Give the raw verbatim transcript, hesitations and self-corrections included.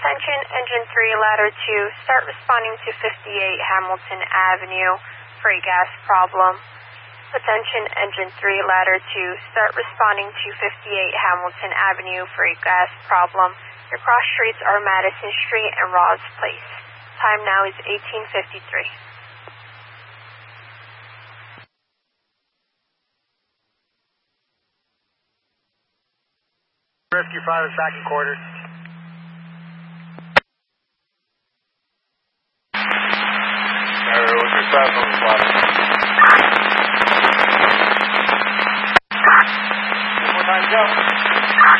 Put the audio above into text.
Attention, engine three, ladder two, start responding to fifty-eight Hamilton Avenue for a gas problem. Attention, engine three, ladder two, start responding to fifty-eight Hamilton Avenue for a gas problem. Your cross streets are Madison Street and Ross Place. Time now is eighteen fifty-three. Rescue five is back in quarters. Alright, what's your status on the spot? One more time, go.